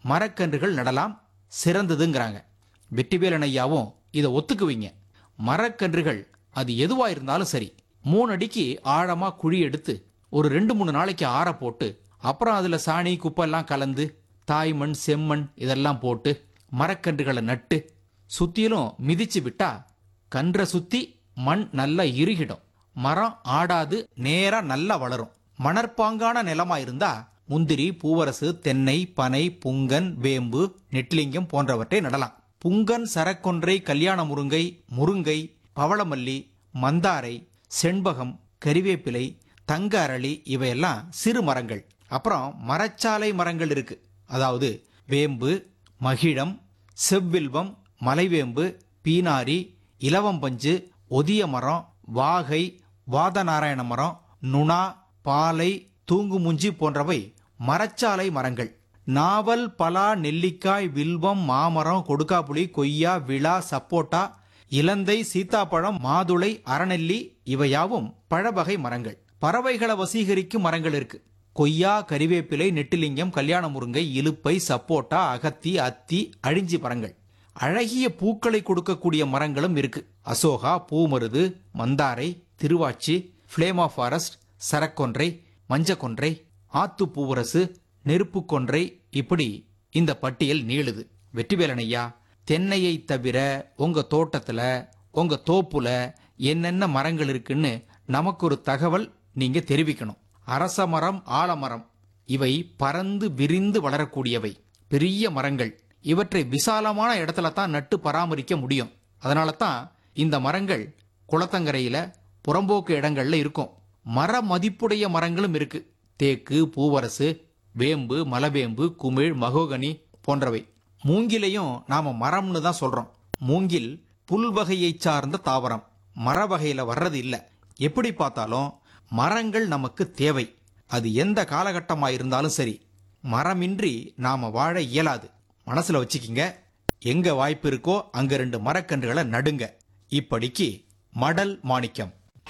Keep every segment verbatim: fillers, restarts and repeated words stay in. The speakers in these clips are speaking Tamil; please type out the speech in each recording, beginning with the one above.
மரக்கன்றுகள் நடலாம், சிறந்ததுங்கிறாங்க. வெற்றிவேலன் ஐயாவும் இதை ஒத்துக்குவீங்க. மரக்கன்றுகள் அது எதுவா இருந்தாலும் சரி, மூணு அடிக்கு ஆழமா குழி எடுத்து ஒரு ரெண்டு மூணு நாளைக்கு ஆற போட்டு அப்புறம் அதுல சாணி குப்பெல்லாம் கலந்து தாய்மண் செம்மண் இதெல்லாம் போட்டு மரக்கன்றுகளை நட்டு சுத்திலும் மிதிச்சு விட்டா கன்றை சுத்தி மண் நல்லா இறுகிடும். மரம் ஆடாது, நேரா நல்லா வளரும். மணற்பாங்கான நிலமா இருந்தா முந்திரி, பூவரசு, தென்னை, பனை, புங்கன், வேம்பு, நெட்டிலிங்கம் போன்றவற்றை நடலாம். புங்கன், சரக்கொன்றை, கல்யாண முருங்கை, முருங்கை, பவளமல்லி, மந்தாரை, செண்பகம், கறிவேப்பிலை, தங்க அரளி இவையெல்லாம் சிறு மரங்கள். அப்புறம் மரச்சாலை மரங்கள் இருக்கு. அதாவது வேம்பு, மகிழம், செவ்வில்வம், மலைவேம்பு, பீனாரி, இலவம்பஞ்சு, ஒதிய மரம், வாகை, வாதநாராயண மரம், நுணா, பாலை, தூங்குமுஞ்சி போன்றவை மரச்சாலை மரங்கள். நாவல், பலா, நெல்லிக்காய், வில்வம், மாமரம், கொடுக்காப்புளி, கொய்யா, விழா, சப்போட்டா, இலந்தை, சீத்தாப்பழம், மாதுளை, அறநெல்லி இவையாவும் பழவகை மரங்கள். பறவைகளை வசீகரிக்கும் மரங்கள் இருக்கு. கொய்யா, கறிவேப்பிலை, நெட்டிலிங்கம், கல்யாண முருங்கை, இலுப்பை, சப்போட்டா, அகத்தி, அத்தி, அழிஞ்சி மரங்கள். அழகிய பூக்களை கொடுக்கக்கூடிய மரங்களும் இருக்கு. அசோகா, பூமருது, மந்தாரை, திருவாச்சி, பிளேமா ஃபாரஸ்ட், சரக்கொன்றை, மஞ்சக்கொன்றை, ஆத்து பூவரசு, நெருப்பு கொன்றை, இப்படி இந்த பட்டியல் நீளுது. வெற்றிவேலன் ஐயா, தென்னையை தவிர உங்க தோட்டத்துல உங்க தோப்புல என்னென்ன மரங்கள் இருக்குன்னு நமக்கு ஒரு தகவல் நீங்க தெரிவிக்கணும். அரச மரம், ஆலமரம் இவை பறந்து விரிந்து வளரக்கூடியவை பெரிய மரங்கள். இவற்றை விசாலமான இடத்துல தான் நட்டு பராமரிக்க முடியும். அதனால தான் இந்த மரங்கள் குளத்தங்கரையில புறம்போக்கு இடங்கள்ல இருக்கும். மர மதிப்புடைய மரங்களும் இருக்கு. தேக்கு, பூவரசு, வேம்பு, மலவேம்பு, குமிழ், மகோகனி போன்றவை. மூங்கிலையும் நாம மரம்னு தான் சொல்றோம். மூங்கில் புல்வகையை சார்ந்த தாவரம், மர வகையில வர்றது இல்ல. எப்படி பார்த்தாலும் மரங்கள் நமக்கு தேவை. அது எந்த காலகட்டமா இருந்தாலும் சரி, மரமின்றி நாம வாழ இயலாது. மனசுல வச்சுக்கிங்க. எங்க வாய்ப்பு இருக்கோ அங்க ரெண்டு மரக்கன்றுகளை நடுங்க. இப்படிக்கு மடல் மாணிக்கம்.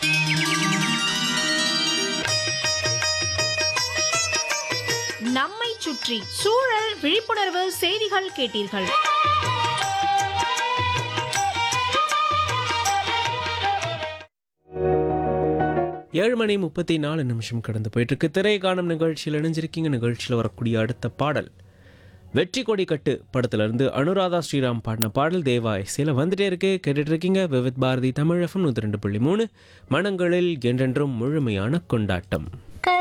நம்மை சுற்றி சூழல் விழிப்புணர்வு செய்திகள் கேட்டீர்கள். ஏழு மணி முப்பத்தி நாலு நிமிஷம் கடந்து போயிட்டு இருக்கு. திரை காணும் நிகழ்ச்சியில் இணைஞ்சிருக்கீங்க. நிகழ்ச்சியில் வரக்கூடிய அடுத்த பாடல் வெற்றி கொடி கட்டு படத்திலிருந்து அனுராதா ஸ்ரீராம் பாடின பாடல் தேவா இசையில் வந்துட்டே இருக்கு. கேட்டுட்டு இருக்கீங்க விவித் பாரதி தமிழ் எஃப்எம் நூற்றி ரெண்டு புள்ளி மூணு. மனங்களில் என்றென்றும் முழுமையான கொண்டாட்டம்.